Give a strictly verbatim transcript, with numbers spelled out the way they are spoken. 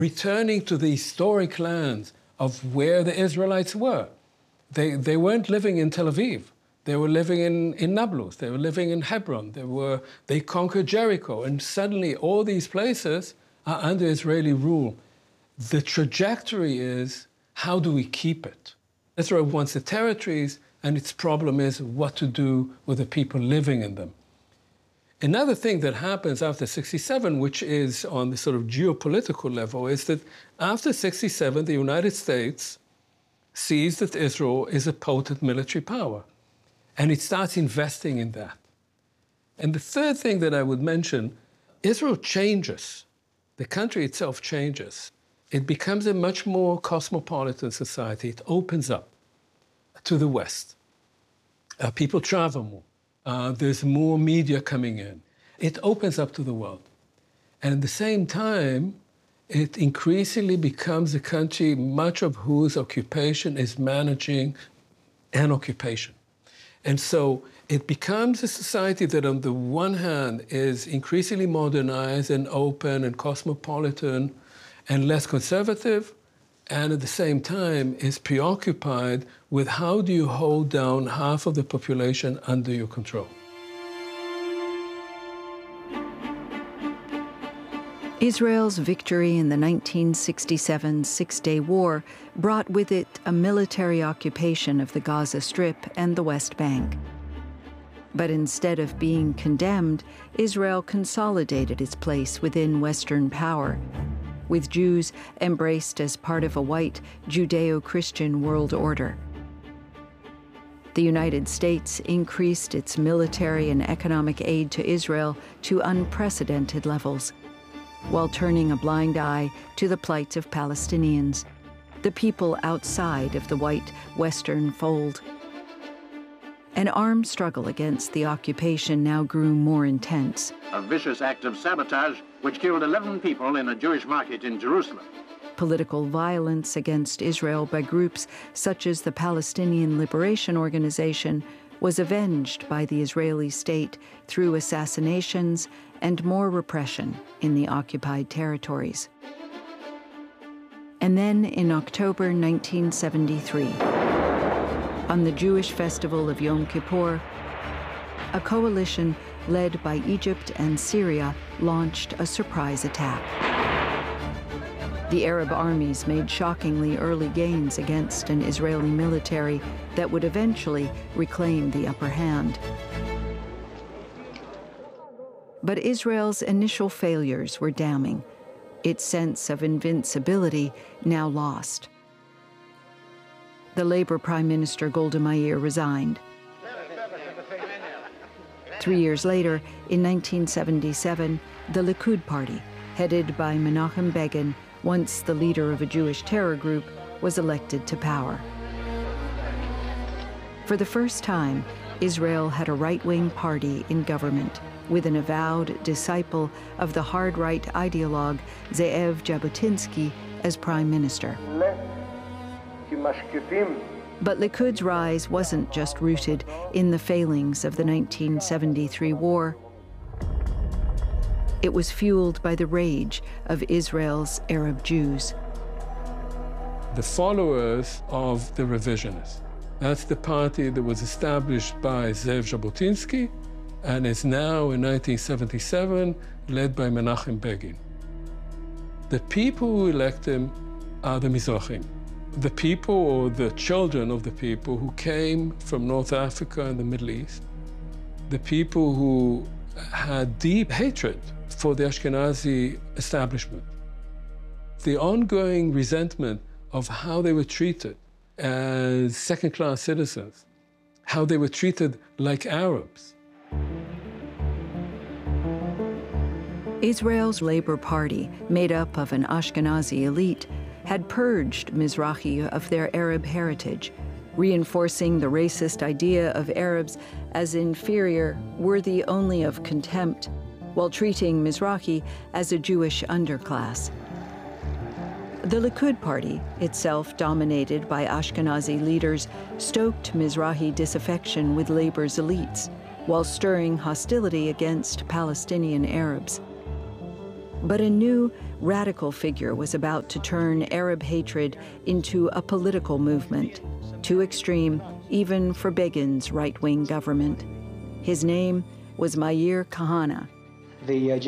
returning to the historic lands of where the Israelites were. They, they weren't living in Tel Aviv. They were living in, in Nablus. They were living in Hebron. They, were, they conquered Jericho. And suddenly all these places are under Israeli rule. The trajectory is, how do we keep it? Israel wants the territories, and its problem is what to do with the people living in them. Another thing that happens after sixty-seven, which is on the sort of geopolitical level, is that after sixty-seven, the United States sees that Israel is a potent military power, and it starts investing in that. And the third thing that I would mention, Israel changes. The country itself changes. It becomes a much more cosmopolitan society. It opens up to the West. Uh, people travel more. Uh, there's more media coming in. It opens up to the world. And at the same time, it increasingly becomes a country much of whose occupation is managing an occupation. And so it becomes a society that on the one hand is increasingly modernized and open and cosmopolitan and less conservative, and at the same time is preoccupied with how do you hold down half of the population under your control. Israel's victory in the nineteen sixty-seven Six-Day War brought with it a military occupation of the Gaza Strip and the West Bank. But instead of being condemned, Israel consolidated its place within Western power, with Jews embraced as part of a white Judeo-Christian world order. The United States increased its military and economic aid to Israel to unprecedented levels, while turning a blind eye to the plight of Palestinians, the people outside of the white Western fold. An armed struggle against the occupation now grew more intense. A vicious act of sabotage which killed eleven people in a Jewish market in Jerusalem. Political violence against Israel by groups such as the Palestinian Liberation Organization was avenged by the Israeli state through assassinations and more repression in the occupied territories. And then in October nineteen seventy-three, on the Jewish festival of Yom Kippur, a coalition led by Egypt and Syria launched a surprise attack. The Arab armies made shockingly early gains against an Israeli military that would eventually reclaim the upper hand. But Israel's initial failures were damning, its sense of invincibility now lost. The Labor Prime Minister Golda Meir resigned. Three years later, in nineteen seventy-seven, the Likud party, headed by Menachem Begin, once the leader of a Jewish terror group, was elected to power. For the first time, Israel had a right-wing party in government, with an avowed disciple of the hard-right ideologue Ze'ev Jabotinsky as prime minister. But Likud's rise wasn't just rooted in the failings of the nineteen seventy-three war. It was fueled by the rage of Israel's Arab Jews. The followers of the revisionists. That's the party that was established by Ze'ev Jabotinsky and is now, in nineteen seventy-seven, led by Menachem Begin. The people who elect him are the Mizrahim, the people or the children of the people who came from North Africa and the Middle East, the people who had deep hatred for the Ashkenazi establishment, the ongoing resentment of how they were treated as second-class citizens, how they were treated like Arabs. Israel's Labor Party, made up of an Ashkenazi elite, had purged Mizrahi of their Arab heritage, reinforcing the racist idea of Arabs as inferior, worthy only of contempt, while treating Mizrahi as a Jewish underclass. The Likud party, itself dominated by Ashkenazi leaders, stoked Mizrahi disaffection with Labor's elites, while stirring hostility against Palestinian Arabs. But a new, radical figure was about to turn Arab hatred into a political movement, too extreme even for Begin's right-wing government. His name was Meir Kahane. The uh,